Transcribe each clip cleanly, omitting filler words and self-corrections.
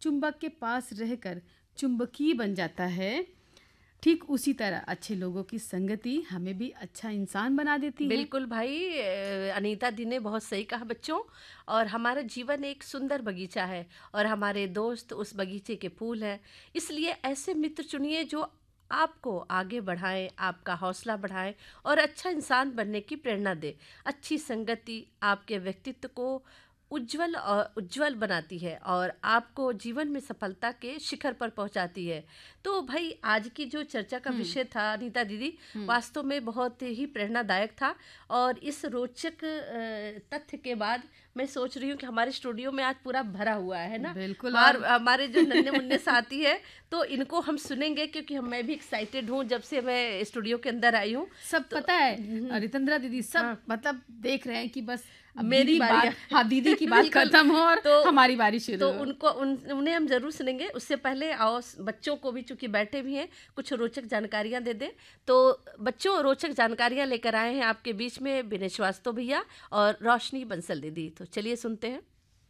चुंबक के पास रहकर चुंबकीय बन जाता है, ठीक उसी तरह अच्छे लोगों की संगति हमें भी अच्छा इंसान बना देती है। बिल्कुल भाई, अनीता दी ने बहुत सही कहा बच्चों। और हमारा जीवन एक सुंदर बगीचा है और हमारे दोस्त उस बगीचे के फूल हैं। इसलिए ऐसे मित्र चुनिए जो आपको आगे बढ़ाएं, आपका हौसला बढ़ाएं और अच्छा इंसान बनने की प्रेरणा दे। अच्छी संगति आपके व्यक्तित्व को उज्जवल बनाती है और आपको जीवन में सफलता के शिखर पर पहुंचाती है। तो भाई, आज की जो चर्चा का हम्म। विषय था अनीता दीदी, हम्म। वास्तव में बहुत ही प्रेरणादायक था। और इस रोचक तथ्य के बाद मैं सोच रही हूँ कि हमारे स्टूडियो में आज पूरा भरा हुआ है ना। बिल्कुल। और और हमारे जो नन्हे मुन्ने साथी है, तो इनको हम सुनेंगे क्योंकि मैं भी एक्साइटेड हूँ जब से मैं स्टूडियो के अंदर आई हूँ। सब तो पता है रितंद्रा दीदी, सब हाँ, मतलब देख रहे हैं कि बस अब मेरी दीदी बारी बात, हाँ दीदी की बात बिल्कुल। खत्म हो और तो हमारी बारी तो शुरू हो। उन्हें हम जरूर सुनेंगे। उससे पहले आओ बच्चों को भी, चूंकि बैठे भी हैं, कुछ रोचक जानकारियां दे दें। तो बच्चों, रोचक जानकारियां लेकर आए हैं आपके बीच में विनय श्रीवास्तव भैया और रोशनी बंसल दीदी। तो चलिए सुनते हैं।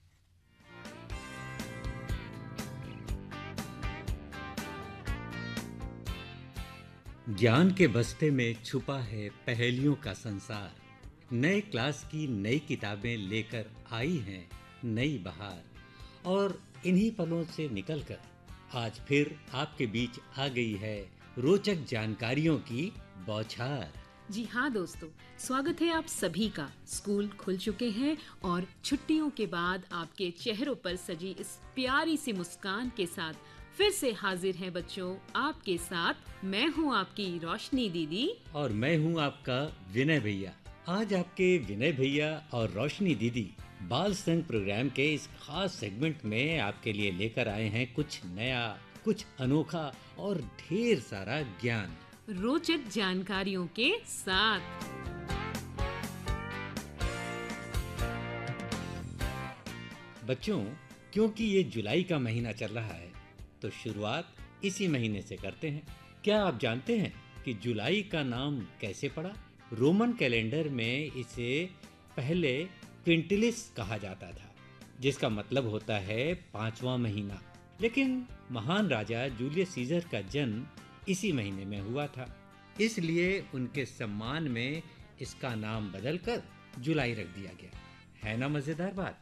ज्ञान के बस्ते में छुपा है पहेलियों का संसार। नए क्लास की नई किताबें लेकर आई हैं नई बहार। और इन्हीं पलों से निकलकर आज फिर आपके बीच आ गई है रोचक जानकारियों की बौछार। जी हाँ दोस्तों, स्वागत है आप सभी का। स्कूल खुल चुके हैं और छुट्टियों के बाद आपके चेहरों पर सजी इस प्यारी सी मुस्कान के साथ फिर से हाजिर हैं बच्चों आपके साथ। मैं हूँ आपकी रोशनी दीदी और मैं हूँ आपका विनय भैया। आज आपके विनय भैया और रोशनी दीदी बाल संग प्रोग्राम के इस खास सेगमेंट में आपके लिए लेकर आए हैं कुछ नया, कुछ अनोखा और ढेर सारा ज्ञान, रोचक जानकारियों के साथ। बच्चों, क्योंकि ये जुलाई का महीना चल रहा है तो शुरुआत इसी महीने से करते हैं। क्या आप जानते हैं कि जुलाई का नाम कैसे पड़ा? रोमन कैलेंडर में इसे पहले क्विंटिलिस कहा जाता था, जिसका मतलब होता है 5वां महीना। लेकिन महान राजा जूलियस सीजर का जन्म इसी महीने में हुआ था, इसलिए उनके सम्मान में इसका नाम बदलकर जुलाई रख दिया गया। है ना मजेदार बात?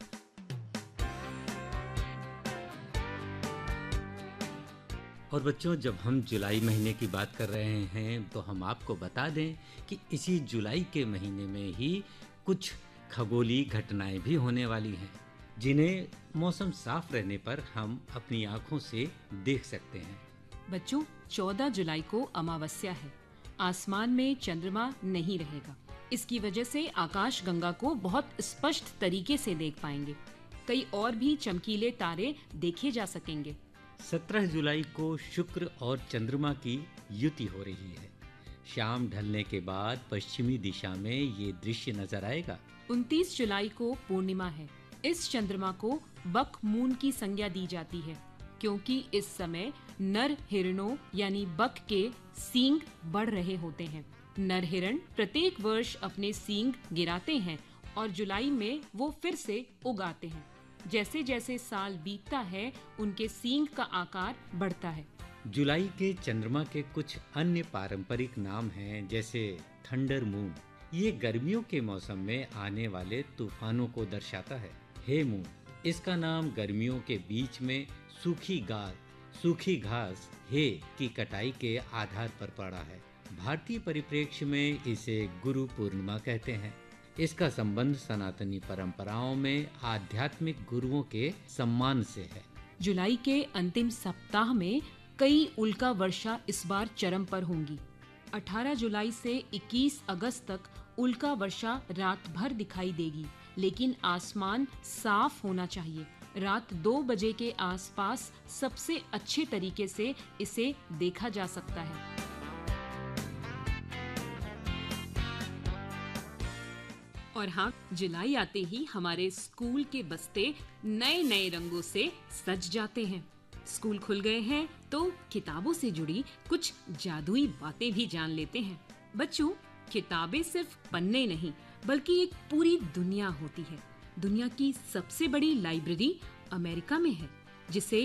और बच्चों, जब हम जुलाई महीने की बात कर रहे हैं तो हम आपको बता दें कि इसी जुलाई के महीने में ही कुछ खगोलीय घटनाएं भी होने वाली हैं, जिन्हें मौसम साफ रहने पर हम अपनी आंखों से देख सकते हैं। बच्चों, 14 जुलाई को अमावस्या है। आसमान में चंद्रमा नहीं रहेगा। इसकी वजह से आकाश गंगा को बहुत स्पष्ट तरीके से देख पाएंगे। कई और भी चमकीले तारे देखे जा सकेंगे। 17 जुलाई को शुक्र और चंद्रमा की युति हो रही है। शाम ढलने के बाद पश्चिमी दिशा में ये दृश्य नजर आएगा। 29 जुलाई को पूर्णिमा है। इस चंद्रमा को बक मून की संज्ञा दी जाती है, क्योंकि इस समय नर हिरणों यानी बक के सींग बढ़ रहे होते हैं। नर हिरण प्रत्येक वर्ष अपने सींग गिराते हैं और जुलाई में वो फिर से उगाते हैं। जैसे जैसे साल बीतता है, उनके सींग का आकार बढ़ता है। जुलाई के चंद्रमा के कुछ अन्य पारंपरिक नाम हैं, जैसे थंडर मून। ये गर्मियों के मौसम में आने वाले तूफानों को दर्शाता है। हे मून, इसका नाम गर्मियों के बीच में सूखी घास हे की कटाई के आधार पर पड़ा है। भारतीय परिप्रेक्ष्य में इसे गुरु पूर्णिमा कहते हैं। इसका संबंध सनातनी परंपराओं में आध्यात्मिक गुरुओं के सम्मान से है। जुलाई के अंतिम सप्ताह में कई उल्का वर्षा इस बार चरम पर होंगी। 18 जुलाई से 21 अगस्त तक उल्का वर्षा रात भर दिखाई देगी, लेकिन आसमान साफ होना चाहिए। रात 2 बजे के आसपास सबसे अच्छे तरीके से इसे देखा जा सकता है। और हाँ, जुलाई आते ही हमारे स्कूल के बस्ते नए नए रंगों से सज जाते हैं। स्कूल खुल गए हैं तो किताबों से जुड़ी कुछ जादुई बातें भी जान लेते हैं। बच्चों, किताबें सिर्फ पन्ने नहीं, बल्कि एक पूरी दुनिया होती है। दुनिया की सबसे बड़ी लाइब्रेरी अमेरिका में है, जिसे